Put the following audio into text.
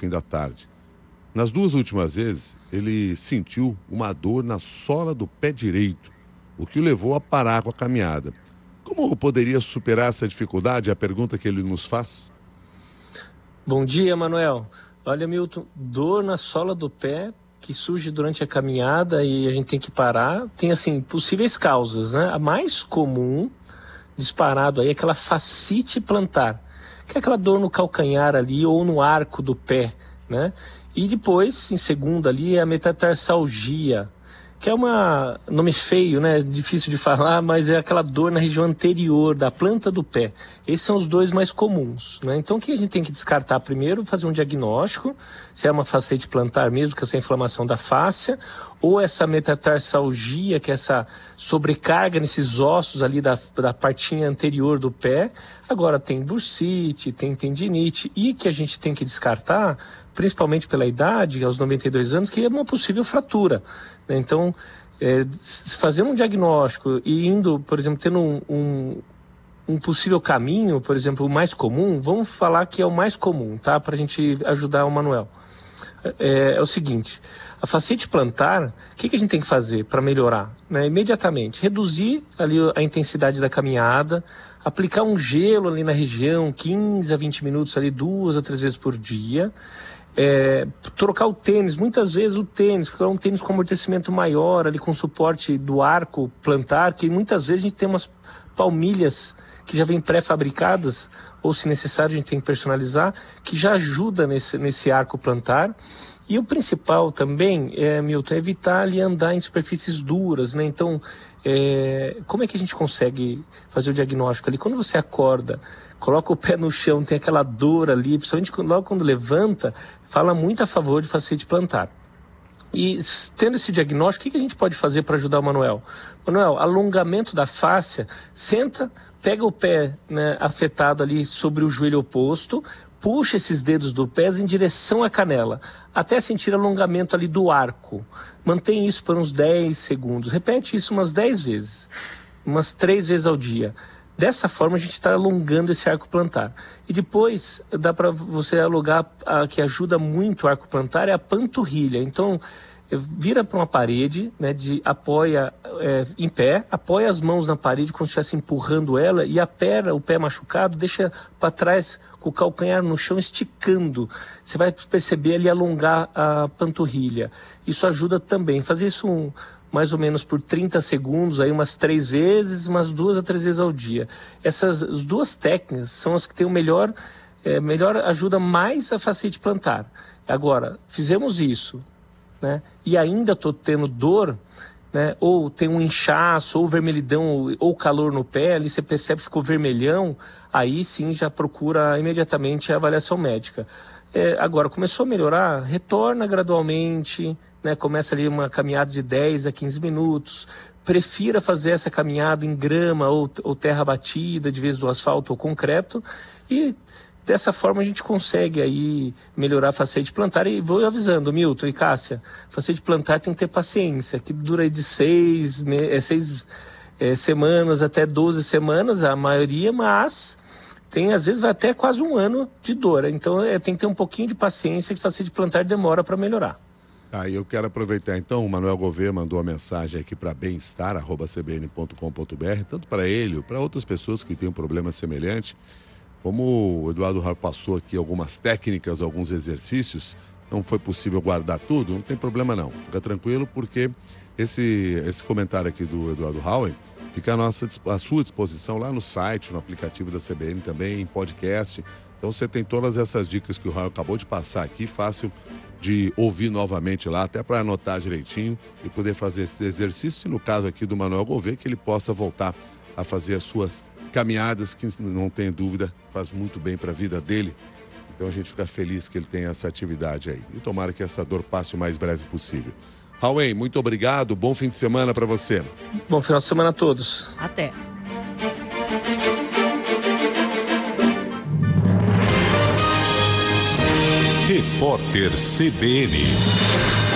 fim da tarde. Nas 2 últimas vezes, ele sentiu uma dor na sola do pé direito, o que o levou a parar com a caminhada. Como poderia superar essa dificuldade? É a pergunta que ele nos faz. Bom dia, Manuel. Olha, Milton, dor na sola do pé que surge durante a caminhada e a gente tem que parar. Tem, assim, possíveis causas, né? A mais comum, disparado aí, é aquela fascite plantar, que é aquela dor no calcanhar ali ou no arco do pé, né? E depois, em segundo ali, é a metatarsalgia, que é nome feio, né? Difícil de falar, mas é aquela dor na região anterior da planta do pé. Esses são os 2 mais comuns, né? Então, o que a gente tem que descartar primeiro? Fazer um diagnóstico, se é uma fascite plantar mesmo, que é essa inflamação da fáscia, ou essa metatarsalgia, que é essa sobrecarga nesses ossos ali da partinha anterior do pé. Agora, tem bursite, tem tendinite, e que a gente tem que descartar, principalmente pela idade, aos 92 anos, que é uma possível fratura. Então, fazendo um diagnóstico e indo, por exemplo, tendo um possível caminho, por exemplo, o mais comum, vamos falar que é o mais comum, tá? Para a gente ajudar o Manuel. É o seguinte, a fascite plantar, o que a gente tem que fazer para melhorar? Né? Imediatamente, reduzir ali a intensidade da caminhada, aplicar um gelo ali na região, 15 a 20 minutos ali, 2 a 3 vezes por dia. Trocar o tênis, muitas vezes o tênis, que é um tênis com amortecimento maior, ali com suporte do arco plantar, que muitas vezes a gente tem umas palmilhas que já vêm pré-fabricadas, ou se necessário a gente tem que personalizar, que já ajuda nesse arco plantar. E o principal também, Milton, é evitar ali andar em superfícies duras, né? Então, como é que a gente consegue fazer o diagnóstico ali? Quando você acorda, coloca o pé no chão, tem aquela dor ali, principalmente logo quando levanta, fala muito a favor de fascite plantar. E tendo esse diagnóstico, o que a gente pode fazer para ajudar o Manuel? Manuel, alongamento da fáscia, senta, pega o pé, né, afetado ali sobre o joelho oposto, puxa esses dedos do pé em direção à canela, até sentir alongamento ali do arco. Mantém isso por uns 10 segundos. Repete isso umas 10 vezes, umas 3 vezes ao dia. Dessa forma a gente está alongando esse arco plantar. E depois dá para você alongar, que ajuda muito o arco plantar, é a panturrilha. Então vira para uma parede, né, apoia em pé, apoia as mãos na parede como se estivesse empurrando ela e o pé machucado, deixa para trás com o calcanhar no chão esticando. Você vai perceber ali alongar a panturrilha. Isso ajuda também. Fazer isso mais ou menos por 30 segundos, aí umas 3 vezes, umas 2 a 3 vezes ao dia. Essas 2 técnicas são as que têm melhor ajuda mais a fascite plantar. Agora, fizemos isso, né? E ainda estou tendo dor, né? Ou tem um inchaço, ou vermelhidão, ou calor no pé, ali você percebe que ficou vermelhão, aí sim já procura imediatamente a avaliação médica. Agora, começou a melhorar, retorna gradualmente, né? Começa ali uma caminhada de 10 a 15 minutos, prefira fazer essa caminhada em grama ou terra batida, de vez do asfalto ou concreto, e dessa forma a gente consegue aí melhorar a fascite plantar. E vou avisando, Milton e Cássia, fascite plantar tem que ter paciência, que dura de 6 semanas até 12 semanas, a maioria, mas às vezes vai até quase 1 ano de dor. Então tem que ter um pouquinho de paciência, que fascite plantar demora para melhorar. Eu quero aproveitar então, o Manuel Gouveia mandou uma mensagem aqui para bem-estar@cbn.com.br, tanto para ele ou para outras pessoas que têm um problema semelhante. Como o Eduardo Raul passou aqui algumas técnicas, alguns exercícios, não foi possível guardar tudo, não tem problema não. Fica tranquilo, porque esse comentário aqui do Eduardo Raul fica à sua disposição lá no site, no aplicativo da CBN também, em podcast. Então você tem todas essas dicas que o Raul acabou de passar aqui, fácil de ouvir novamente lá, até para anotar direitinho e poder fazer esses exercícios. E no caso aqui do Manuel Gouveia, que ele possa voltar a fazer as suas caminhadas, que não tem dúvida, faz muito bem para a vida dele. Então a gente fica feliz que ele tenha essa atividade aí. E tomara que essa dor passe o mais breve possível. Raul, muito obrigado, bom fim de semana para você. Bom final de semana a todos. Até. Repórter CBN.